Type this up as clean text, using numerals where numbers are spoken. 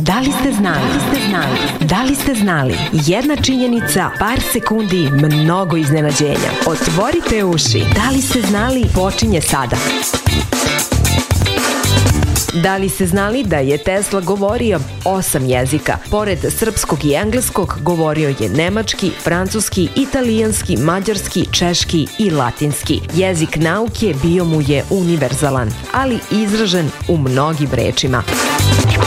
Da li ste znali? Da li ste znali? Jedna činjenica, par sekundi, mnogo iznenađenja. Otvorite uši. Da li ste znali? Počinje sada. Da li ste znali da je Tesla govorio 8 jezika? Pored srpskog i engleskog, govorio je nemački, francuski, italijanski, mađarski, češki i latinski. Jezik nauke bio mu je univerzalan, ali izražen u mnogim rečima.